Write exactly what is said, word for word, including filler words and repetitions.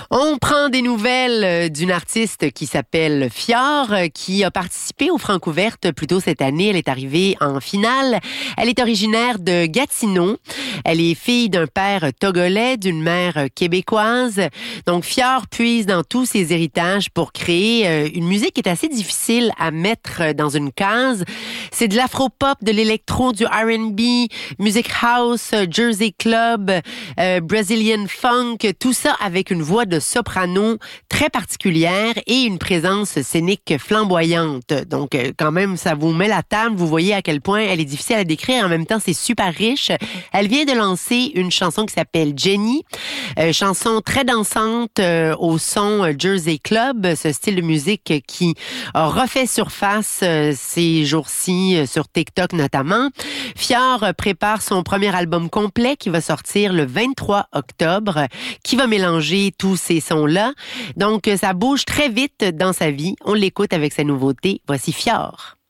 On prend des nouvelles d'une artiste qui s'appelle Fior, qui a participé aux Francouvertes plus tôt cette année. Elle est arrivée en finale. Elle est originaire de Gatineau. Elle est fille d'un père togolais, d'une mère québécoise. Donc, Fior puise dans tous ses héritages pour créer une musique qui est assez difficile à mettre dans une case. C'est de l'afro-pop, de l'électro, du R and B, music house, Jersey club, euh, Brazilian funk, tout ça avec une voix de soprano très particulière et une présence scénique flamboyante. Donc, euh, quand même, ça vous met la table. Vous voyez à quel point elle est difficile à décrire. En même temps, c'est super riche. Elle vient de lancer une chanson qui s'appelle Jenny. Euh, chanson très dansante euh, au son euh, Jersey Club, ce style de musique qui a refait surface euh, ces jours-ci euh, sur TikTok notamment. Fior euh, prépare son premier album complet qui va sortir le vingt-trois octobre, qui va mélanger tous ces sons-là. Donc, ça bouge très vite dans sa vie. On l'écoute avec sa nouveauté. Voici Fior.